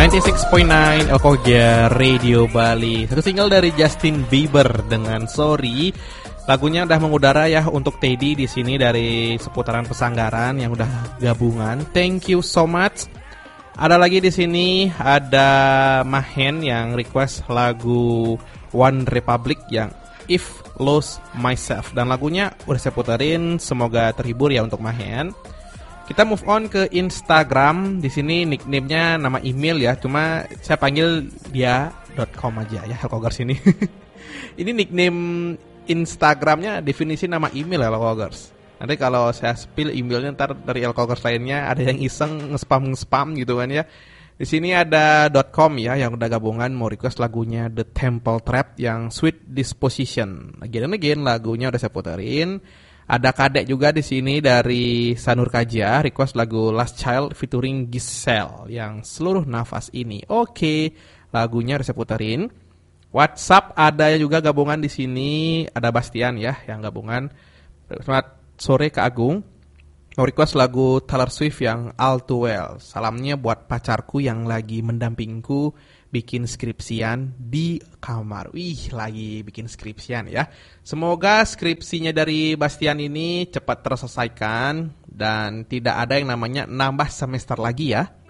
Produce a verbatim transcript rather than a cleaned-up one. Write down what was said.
sembilan puluh enam koma sembilan Elkogia Radio Bali. Satu single dari Justin Bieber dengan Sorry. Lagunya udah mengudara ya untuk Teddy di sini dari seputaran Pesanggaran yang udah gabungan. Thank you so much. Ada lagi di sini ada Mahen yang request lagu One Republic yang If Lost Myself, dan lagunya udah saya puterin. Semoga terhibur ya untuk Mahen. Kita move on ke Instagram. Di sini nickname-nya nama email ya, cuma saya panggil dia .com aja ya, Helkogers ini. Ini nickname Instagramnya definisi nama email ya, Helkogers. Nanti kalau saya spill emailnya ntar dari Helkogers lainnya ada yang iseng nge-spam nge-spam gitu kan ya. Di sini ada .com ya yang udah gabungan mau request lagunya The Temple Trap yang Sweet Disposition. Again and again lagunya udah saya puterin. Ada Kadek juga di sini dari Sanur Kaja request lagu Last Child featuring Giselle yang Seluruh Nafas Ini. Oke, lagunya udah saya puterin. WhatsApp ada juga gabungan di sini, ada Bastian ya yang gabungan. Selamat sore Kak Agung. Mau request lagu Taylor Swift yang All Too Well. Salamnya buat pacarku yang lagi mendampingku bikin skripsian di kamar. Wih, lagi bikin skripsian ya. Semoga skripsinya dari Bastian ini cepat terselesaikan dan tidak ada yang namanya nambah semester lagi ya.